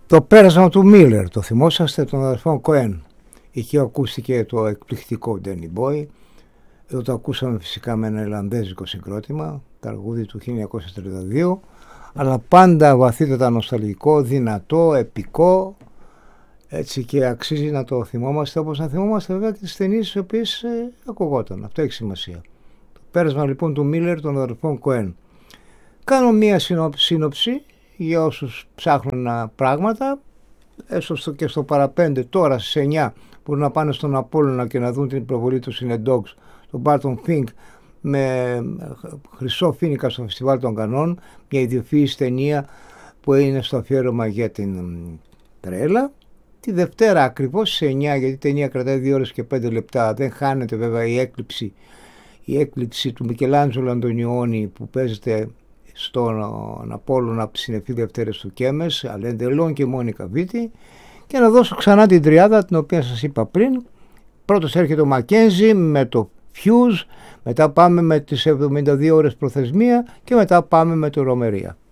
Το πέρασμα του Μίλλερ, το θυμόσαστε, των αδερφών Κοέν. Εκεί ακούστηκε το εκπληκτικό Danny Boy. Εδώ το ακούσαμε φυσικά με ένα ιρλανδέζικο συγκρότημα, τραγούδι του 1932, αλλά πάντα βαθύτατα νοσταλγικό, δυνατό, επικό, έτσι, και αξίζει να το θυμόμαστε, όπως να θυμόμαστε βέβαια και τις ταινίες οι οποίες ακουγόταν. Αυτό έχει σημασία. Το πέρασμα λοιπόν του Μίλλερ των αδερφών Κοέν. Κάνω μία σύνοψη για όσους ψάχνουν πράγματα, έστω και στο παραπέντε τώρα στις 9 μπορούν να πάνε στον Απόλλωνα και να δουν την προβολή του Cinedogs, τον Barton Fink με χρυσό φοίνικα στο Φεστιβάλ των Κανών, μια ιδιοφυής ταινία που είναι στο αφιέρωμα για την τρέλα. Τη Δευτέρα ακριβώς στις 9, γιατί η ταινία κρατάει 2 ώρες και 5 λεπτά, δεν χάνεται βέβαια η έκλειψη του Μικελάντζελο Αντωνιόνι που παίζεται στον Απόλλωνα από τις συνεφή Δευτέρες του Κέμες, Αλέν Ντελόν και Μόνικα Βίτη. Και να δώσω ξανά την τριάδα την οποία σας είπα πριν. Πρώτος έρχεται ο Μακένζι με το Fuse, μετά πάμε με τις 72 ώρες προθεσμία και μετά πάμε με το Ρωμερία.